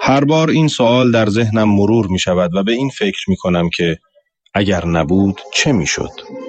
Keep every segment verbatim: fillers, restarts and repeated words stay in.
هر بار این سوال در ذهنم مرور می شود و به این فکر می کنم که اگر نبود چه می شد؟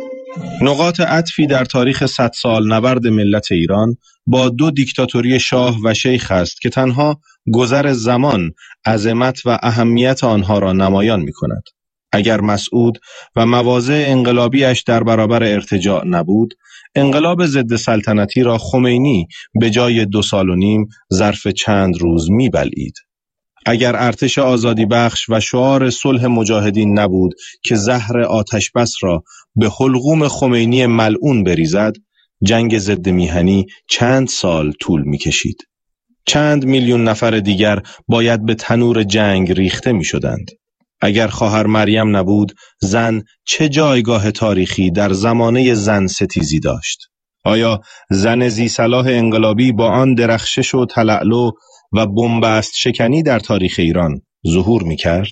نقاط عطفی در تاریخ صد سال نبرد ملت ایران با دو دیکتاتوری شاه و شیخ است که تنها گذر زمان عظمت و اهمیت آنها را نمایان می کند. اگر مسعود و مواضع انقلابیش در برابر ارتجاع نبود، انقلاب ضد سلطنتی را خمینی به جای دو سال و نیم ظرف چند روز می بلعید. اگر ارتش آزادی بخش و شعار صلح مجاهدین نبود که زهر آتش بس را به حلقوم خمینی ملعون بریزد، جنگ ضد میهنی چند سال طول می کشید. چند میلیون نفر دیگر باید به تنور جنگ ریخته می شدند. اگر خواهر مریم نبود، زن چه جایگاه تاریخی در زمانه زن ستیزی داشت؟ آیا زن ذی صلاح انقلابی با آن درخشش و تلألؤ و بنبست شکنی در تاریخ ایران ظهور می کرد؟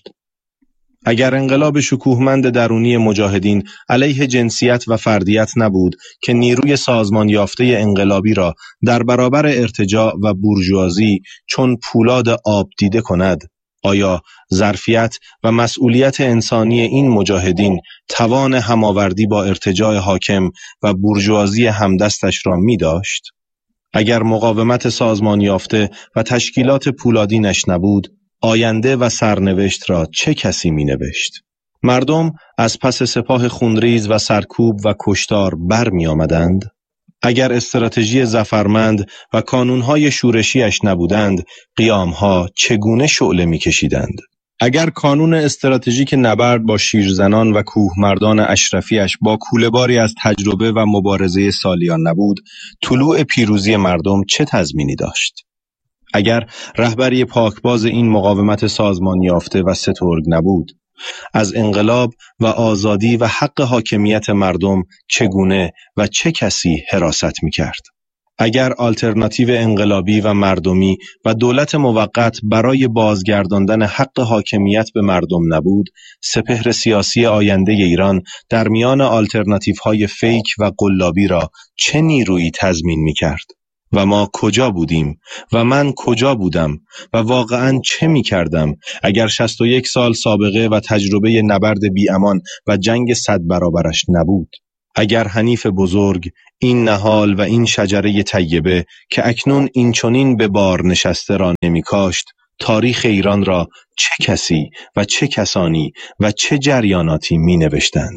اگر انقلاب شکوهمند درونی مجاهدین علیه جنسیت و فردیت نبود که نیروی سازمان یافته انقلابی را در برابر ارتجاع و بورژوازی چون پولاد آب دیده کند، آیا ظرفیت و مسئولیت انسانی این مجاهدین توان هماوردی با ارتجاع حاکم و بورژوازی همدستش را می داشت؟ اگر مقاومت سازمان یافته و تشکیلات پولادینش نبود، آینده و سرنوشت را چه کسی می نوشت؟ مردم از پس سپاه خونریز و سرکوب و کشتار بر می آمدند؟ اگر استراتژی ظفرمند و کانونهای شورشیش نبودند، قیامها چگونه شعله می کشیدند؟ اگر کانون استراتژیک نبرد با شیرزنان و کوهمردان اشرفیش با کوله‌باری از تجربه و مبارزه سالیان نبود، طلوع پیروزی مردم چه تضمینی داشت؟ اگر رهبری پاکباز این مقاومت سازمان یافته و سترگ نبود، از انقلاب و آزادی و حق حاکمیت مردم چگونه و چه کسی حراست می‌کرد؟ اگر آلترناتیو انقلابی و مردمی و دولت موقت برای بازگرداندن حق حاکمیت به مردم نبود، سپهر سیاسی آینده ایران در میان آلترناتیوهای فیک و قلابی را چه نیرویی تضمین می‌کرد؟ و ما کجا بودیم و من کجا بودم و واقعاً چه می کردم اگر شصت و یک سال سابقه و تجربه نبرد بی‌امان و جنگ صد برابرش نبود؟ اگر حنیف بزرگ، این نهال و این شجره طیبه که اکنون این چنین به بار نشسته را نمی کاشت، تاریخ ایران را چه کسی و چه کسانی و چه جریاناتی می نوشتند؟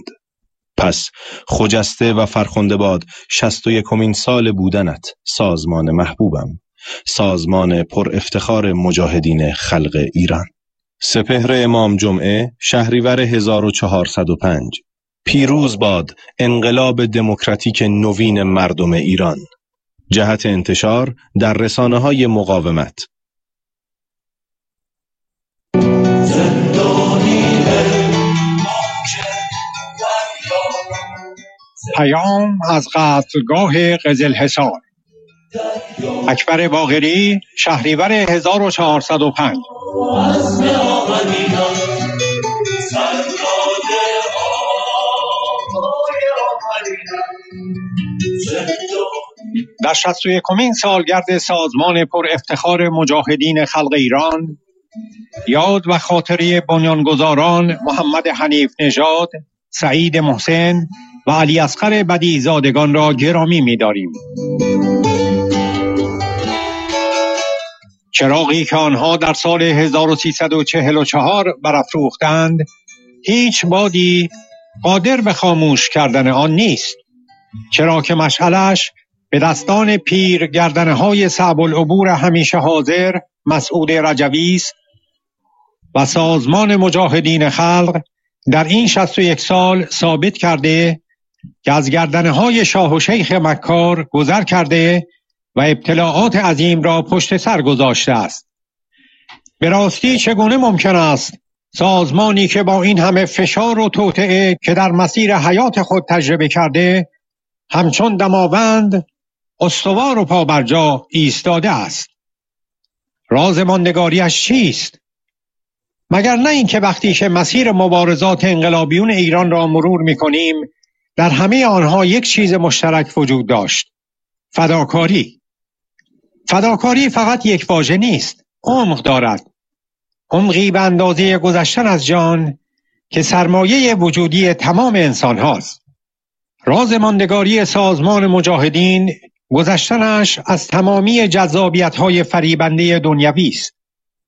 پس خجسته و فرخنده باد شصت و یکمین سال بودنت، سازمان محبوبم، سازمان پر افتخار مجاهدین خلق ایران. سپهر امام جمعه، شهریور هزار و چهارصد و پنج. پیروز باد انقلاب دموکراتیک نوین مردم ایران. جهت انتشار در رسانه‌های مقاومت. پیام از قتلگاه قزلحصار. اکبر باقری، شهریور هزار و چهارصد و پنج. در شصت و یکمین سالگرد سازمان پر افتخار مجاهدین خلق ایران، یاد و خاطره بنیانگذاران محمد حنیف نژاد، سعید محسن و علی اصغر بدیع زادگان را گرامی می‌داریم. چراغی که آنها در سال هزار و سیصد و چهل و چهار برافروختند، هیچ بادی قادر به خاموش کردن آن نیست، چرا که مشعلش به دستان پیر گردنهای صعب العبور همیشه حاضر مسعود رجوی است و سازمان مجاهدین خلق در این شصت و یک سال ثابت کرده که از گردنهای شاه و شیخ مکار گذر کرده و ابتلاعات عظیم را پشت سر گذاشته است. به راستی چگونه ممکن است سازمانی که با این همه فشار و توطئه که در مسیر حیات خود تجربه کرده، همچون دماوند استوار و پابرجا ایستاده است؟ راز ماندگاریش چیست؟ مگر نه این که وقتی که مسیر مبارزات انقلابیون ایران را مرور می‌کنیم، در همه آنها یک چیز مشترک وجود داشت: فداکاری. فداکاری فقط یک واژه نیست، عمق دارد. عمقی به اندازه گذشتن از جان که سرمایه وجودی تمام انسان هاست. راز ماندگاری سازمان مجاهدین گذشتنش از تمامی جذابیت‌های فریبنده دنیوی است.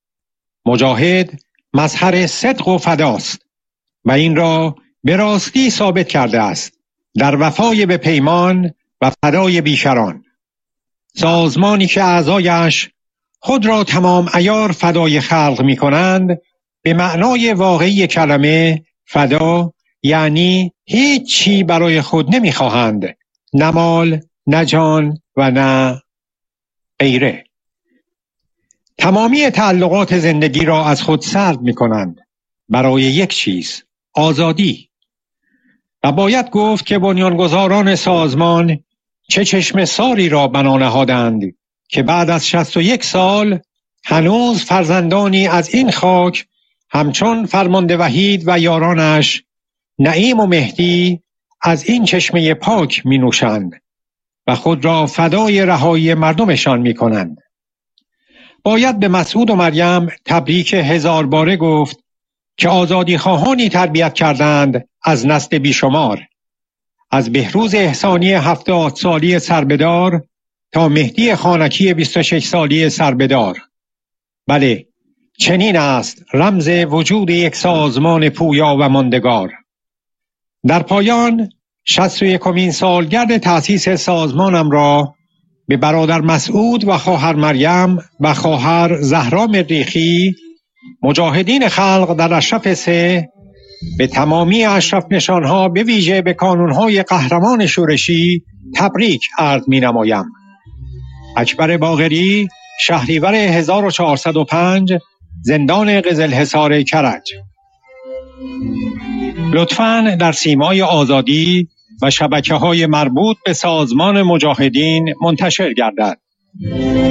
مجاهد مظهر صدق و فداست و این را به راستی ثابت کرده است در وفای به پیمان و فدای بیشران. سازمانی که اعضایش خود را تمام عیار فدای خلق می کنند، به معنای واقعی کلمه فدا یعنی هیچ چی برای خود نمی خواهند، نه مال، نه جان و نه غیره. تمامی تعلقات زندگی را از خود سلب می کنند برای یک چیز، آزادی. و باید گفت که بنیانگذاران سازمان چه چشم ساری را بنا نهادند که بعد از شصت و یک سال هنوز فرزندانی از این خاک همچون فرمانده وحید و یارانش نعیم و مهدی از این چشمه پاک می نوشند و خود را فدای رهایی مردمشان می کنند. باید به مسعود و مریم تبریک هزار باره گفت که آزادی خواهانی تربیت کردند از نسل بیشمار، از بهروز احسانی هفتاد سالی سربدار تا مهدی خانکی بیست و شش سالی سربدار. بله، چنین است رمز وجود یک سازمان پویا و ماندگار. در پایان شصت و یکمین سالگرد تأسیس سازمانم را به برادر مسعود و خواهر مریم و خواهر زهرا مریخی، مجاهدین خلق در اشرف سه، به تمامی اشرف نشانها به ویژه به کانونهای قهرمان شورشی تبریک عرض می نمایم. اکبر باقری، شهریور هزار و چهارصد و پنج، زندان قزلحصار کرج. لطفاً در سیمای آزادی و شبکه‌های مربوط به سازمان مجاهدین منتشر گردد.